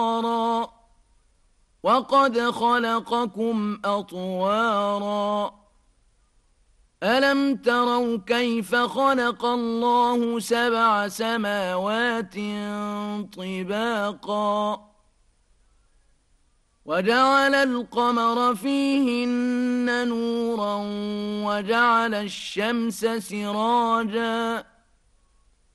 وقد خلقكم أطوارا ألم تروا كيف خلق الله 7 سماوات طباقا وجعل القمر فيهن نورا وجعل الشمس سراجا